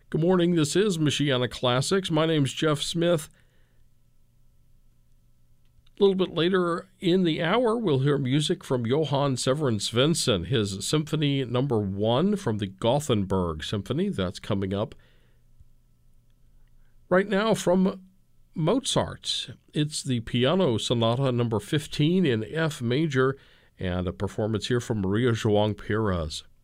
Good morning. This is Michiana Classics. My name's Jeff Smith. A little bit later in the hour, we'll hear music from Johann Severin Svensson, his Symphony No. 1 from the Gothenburg Symphony. That's coming up. Right now from Mozart, it's the Piano Sonata No. 15 in F major, and a performance here from Maria João Pires.